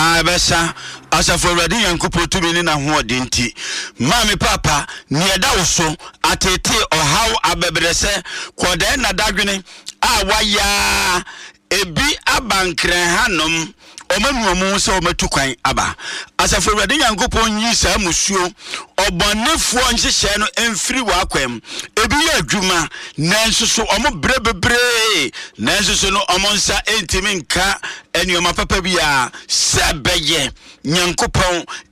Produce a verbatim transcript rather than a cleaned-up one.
Ah besa asafo Awurade Nyankopɔn tumi ni na ho odinti maami papa nieda woso atete ohaw abebrese kodan na dadwene a waya ebi abankran hanom omanuomu se omatu kwan aba asafo Awurade Nyankopɔn yi sa musuo obonefo nhyehyɛ no emfiri wakwam ebi yɛ adwuma nanso so omo brebebre nanso so no omo nsa entimi nka enioma papa bia sebeye Nyankopɔn